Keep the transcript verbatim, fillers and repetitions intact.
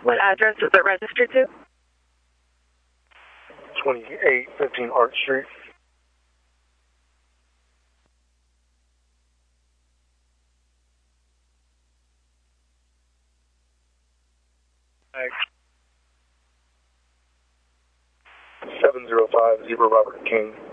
What address is it registered to? twenty-eight fifteen Arch Street. seven zero five Zebra Robert King.